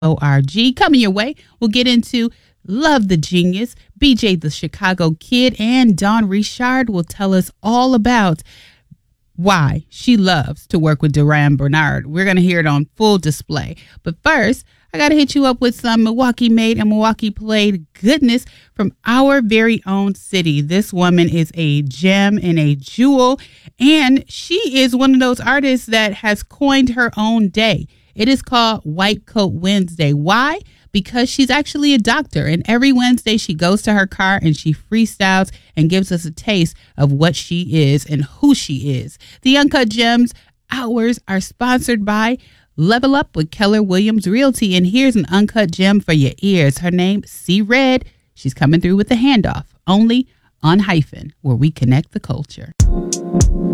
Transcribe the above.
ORG. Coming your way, we'll get into Love the Genius. BJ the Chicago Kid and Dawn Richard will tell us all about why she loves to work with Duran Bernard. We're going to hear it on full display. But first, I got to hit you up with some Milwaukee made and Milwaukee played goodness from our very own city. This woman is a gem and a jewel, and she is one of those artists that has coined her own day. It is called White Coat Wednesday. Why? Because she's actually a doctor, and every Wednesday she goes to her car and she freestyles and gives us a taste of what she is and who she is. The Uncut Gems hours are sponsored by Level Up with Keller Williams Realty, and here's an uncut gem for your ears. Her name, C Red. She's coming through with the handoff, only on Hyphen, where we connect the culture.